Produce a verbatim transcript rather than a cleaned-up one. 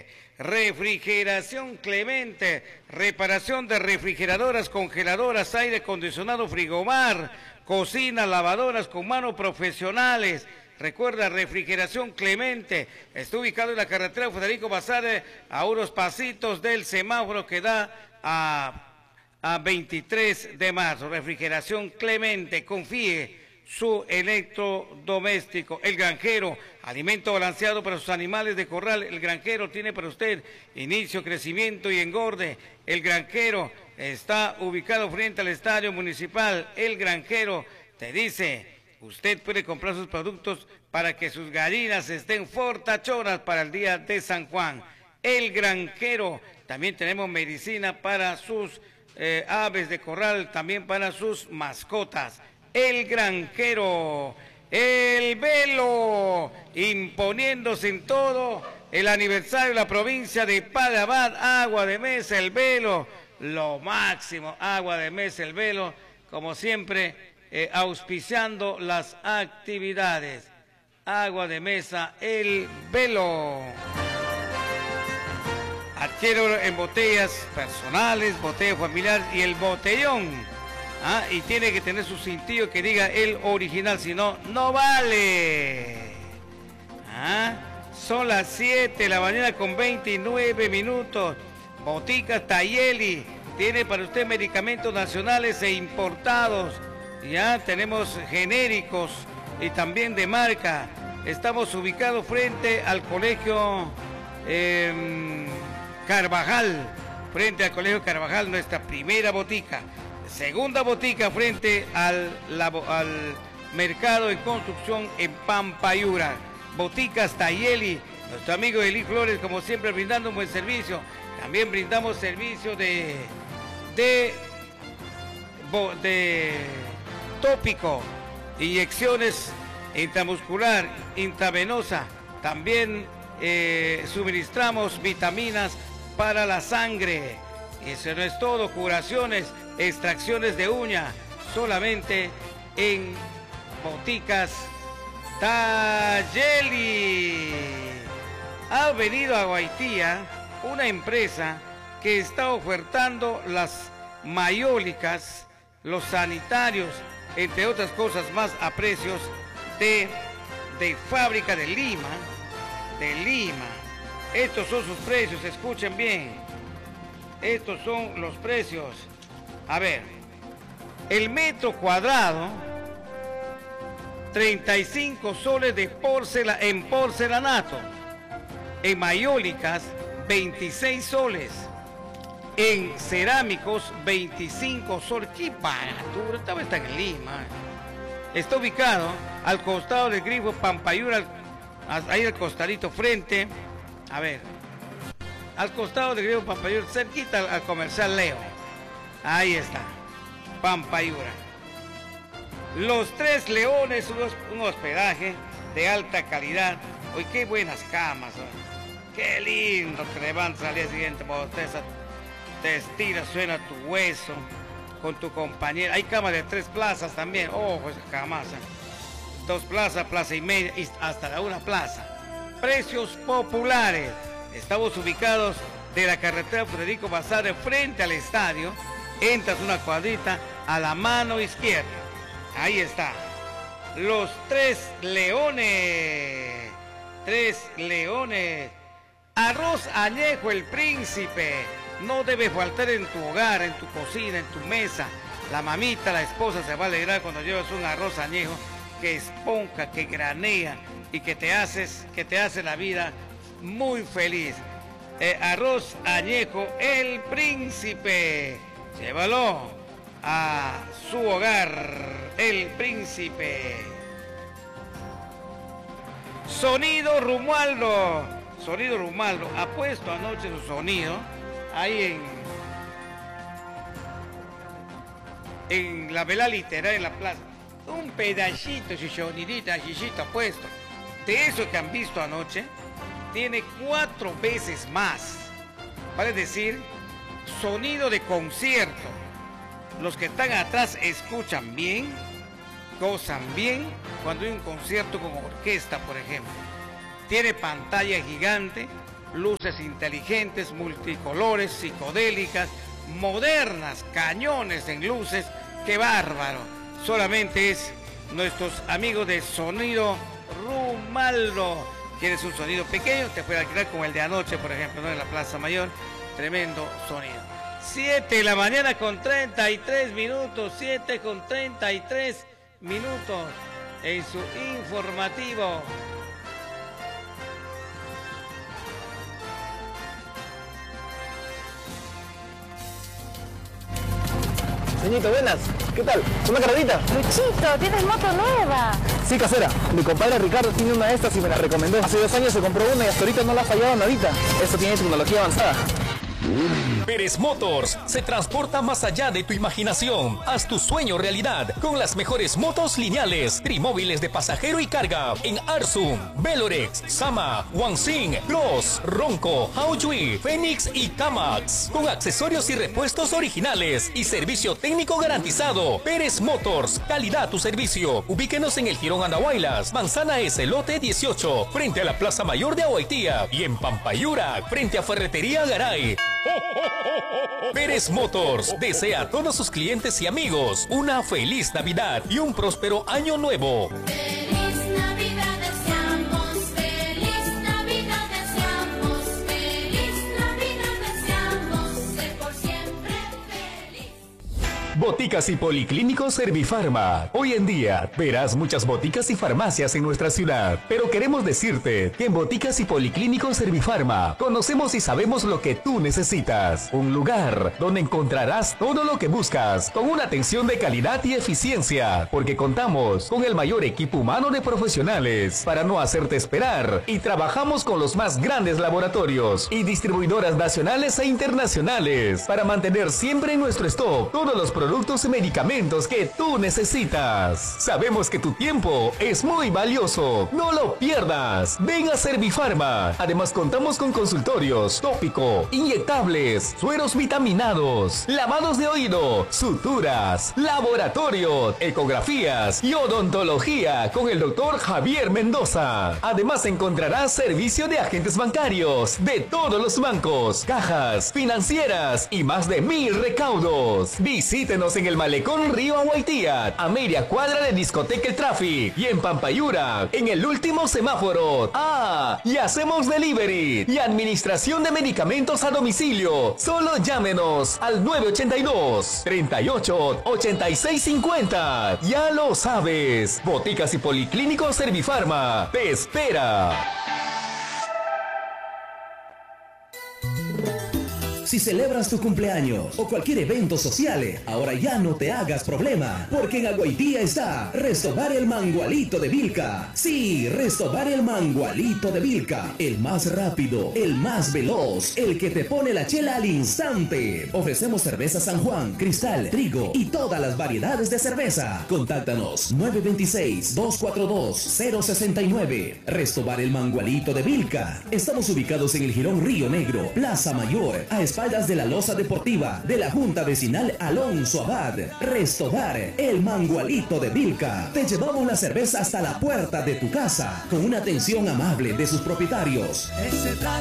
Clemente. Refrigeración Clemente. Reparación de refrigeradoras, congeladoras, aire acondicionado, frigobar, cocina, lavadoras con manos profesionales. Recuerda, Refrigeración Clemente. Está ubicado en la carretera Federico Bazar, a unos pasitos del semáforo que da a, a veintitrés de marzo. Refrigeración Clemente. Confíe su electrodoméstico. El Granjero, alimento balanceado para sus animales de corral. El Granjero tiene para usted inicio, crecimiento y engorde. El Granjero está ubicado frente al Estadio Municipal. El Granjero te dice, usted puede comprar sus productos para que sus gallinas estén fortachonas para el día de San Juan. El Granjero, también tenemos medicina para sus eh, aves de corral, también para sus mascotas. El Granjero, el Velo, imponiéndose en todo el aniversario de la provincia de Padabad, Agua de Mesa, el Velo, lo máximo, Agua de Mesa, el Velo, como siempre, eh, auspiciando las actividades. Agua de Mesa, el Velo. Adquiero en botellas personales, botella familiar y el botellón. Ah, y tiene que tener su cintillo que diga el original, si no, no vale. Ah, son las siete de la mañana con veintinueve minutos. Boticas Tayeli tiene para usted medicamentos nacionales e importados. Ya tenemos genéricos y también de marca. Estamos ubicados frente al colegio eh, Carvajal, frente al colegio Carvajal, nuestra primera botica. Segunda botica frente al, la, al mercado en construcción en Pampayura. Boticas Tayeli, nuestro amigo Eli Flores, como siempre, brindando un buen servicio. También brindamos servicio de, de, de tópico, inyecciones intramuscular, intravenosa. También eh, suministramos vitaminas para la sangre. Y eso no es todo, curaciones, extracciones de uña, solamente en Boticas Tayeli. Ha venido a Guaitía una empresa que está ofertando las mayólicas, los sanitarios, entre otras cosas más, a precios de, de fábrica de Lima, de Lima. Estos son sus precios, escuchen bien. Estos son los precios. A ver, el metro cuadrado, treinta y cinco soles de porcela, en porcelanato. En mayólicas, veintiséis soles. En cerámicos, veinticinco soles. ¡Qué barato! Estaba está en Lima. Está ubicado al costado del grifo Pampayura, ahí al costadito frente. A ver, al costado del grifo Pampayura, cerquita al, al comercial Leo. Ahí está, Pampayura. Los Tres Leones, un hospedaje de alta calidad. Uy, qué buenas camas. ¿No? Qué lindo que levantas al día siguiente, te, te estiras, suena tu hueso con tu compañera. Hay camas de tres plazas también. Ojo, esa camasa. Dos plazas, plaza y media, y hasta la una plaza. Precios populares. Estamos ubicados de la carretera Federico Bazar, frente al estadio. Entras una cuadrita a la mano izquierda. Ahí está. Los Tres Leones. Tres Leones. Arroz añejo El Príncipe. No debe faltar en tu hogar, en tu cocina, en tu mesa. La mamita, la esposa se va a alegrar cuando llevas un arroz añejo que esponja, que granea y que te haces, que te hace la vida muy feliz. Eh, arroz añejo El Príncipe. Llévalo a su hogar, El Príncipe. Sonido Romualdo. Sonido Romualdo ha puesto anoche su sonido ahí en, en la vela literaria en la plaza. Un pedacito, su sonidita, chichito ha puesto. De eso que han visto anoche, tiene cuatro veces más. Vale decir, sonido de concierto. Los que están atrás escuchan bien, gozan bien cuando hay un concierto con orquesta, por ejemplo. Tiene pantalla gigante, luces inteligentes, multicolores, psicodélicas, modernas, cañones en luces, ¡qué bárbaro! Solamente es nuestros amigos de Sonido Rumaldo. ¿Quieres un sonido pequeño? Te puede alquilar como el de anoche, por ejemplo, ¿no? En la Plaza Mayor. Tremendo sonido. siete de la mañana con treinta y tres minutos. siete con treinta y tres minutos en su informativo. Señorita, buenas. ¿Qué tal? ¿Una carrerita? Luchito, ¿tienes moto nueva? Sí, casera. Mi compadre Ricardo tiene una de estas y me la recomendó. Hace dos años se compró una y hasta ahorita no la ha fallado nadita. Esto tiene tecnología avanzada. Pérez Motors se transporta más allá de tu imaginación. Haz tu sueño realidad con las mejores motos lineales, trimóviles de pasajero y carga en Arsum, Velorex, Sama, Wanxing, Cross, Ronco, Haojui, Fénix y Kamax. Con accesorios y repuestos originales y servicio técnico garantizado. Pérez Motors, calidad a tu servicio. Ubíquenos en el Jirón Andahuaylas, Manzana S, lote dieciocho, frente a la Plaza Mayor de Ahuaytía, y en Pampayura, frente a Ferretería Garay. Pérez Motors desea a todos sus clientes y amigos una feliz Navidad y un próspero año nuevo. Feliz Navidad deseamos, feliz Navidad deseamos, feliz Navidad deseamos, ser por siempre feliz. Boticas y Policlínicos Servifarma. Hoy en día verás muchas boticas y farmacias en nuestra ciudad, pero queremos decirte que en Boticas y Policlínicos Servifarma conocemos y sabemos lo que tú necesitas. Un lugar donde encontrarás todo lo que buscas, con una atención de calidad y eficiencia, porque contamos con el mayor equipo humano de profesionales para no hacerte esperar, y trabajamos con los más grandes laboratorios y distribuidoras nacionales e internacionales para mantener siempre en nuestro stock todos los productos productos y medicamentos que tú necesitas. Sabemos que tu tiempo es muy valioso. No lo pierdas. Ven a Servifarma. Además contamos con consultorios, tópico, inyectables, sueros vitaminados, lavados de oído, suturas, laboratorio, ecografías y odontología con el doctor Javier Mendoza. Además encontrarás servicio de agentes bancarios de todos los bancos, cajas, financieras y más de mil recaudos. Visítenos en el Malecón Río Ahuaytía, a media cuadra de Discoteca El Traffic, y en Pampayura, en el último semáforo. Ah, y hacemos delivery y administración de medicamentos a domicilio. Solo llámenos al nueve ochenta y dos, treinta y ocho, ochenta y seis cincuenta. Ya lo sabes, Boticas y Policlínicos Servifarma te espera. Si celebras tu cumpleaños o cualquier evento social, ahora ya no te hagas problema, porque en Ahuaytía está Restobar el Mangualito de Vilca. Sí, Restobar el Mangualito de Vilca, el más rápido, el más veloz, el que te pone la chela al instante. Ofrecemos cerveza San Juan, Cristal, Trigo y todas las variedades de cerveza. Contáctanos nueve dos seis, dos cuatro dos, cero seis nueve. Restobar el Mangualito de Vilca. Estamos ubicados en el Jirón Río Negro, Plaza Mayor, a espaldas de la loza deportiva de la Junta Vecinal Alonso Abad. Restobar el Mangualito de Vilca. Te llevamos la cerveza hasta la puerta de tu casa con una atención amable de sus propietarios. Ese trato